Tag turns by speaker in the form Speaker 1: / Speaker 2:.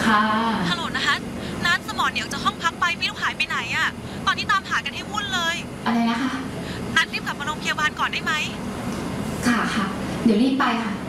Speaker 1: ค่ะ
Speaker 2: ฮัลโหลนัทนัทสมอเหนียวจากห้องพักไปไม่รู้หายไปไหนอะตอนนี้ตามหากันให้วุ่นเลย
Speaker 1: อะไรนะคะ
Speaker 2: นัทรีบกลับมาโรงพยาบาลก่อนได้ไหม
Speaker 1: ค่ะค่ะเดี๋ยวรีบไปค่ะ